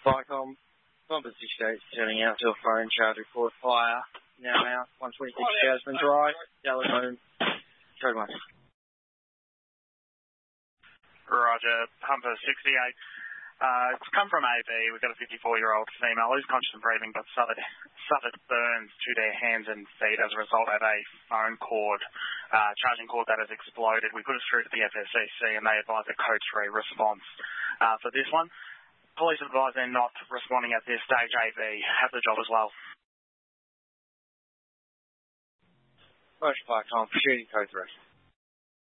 Vicom, Bumper 68 turning out to a phone charge report fire. Now out, 126 Jasmine Drive, Yellow Moon, code 1. Roger, Bumper 68. It's come from AB. We've got a 54-year-old female who's conscious and breathing but suffered burns to their hands and feet as a result of a phone cord, charging cord that has exploded. We put it through to the FSCC and they advised a code 3 response for this one. Police advise they're not responding at this stage. AB have the job as well. Roger, Vicom, shooting code 3.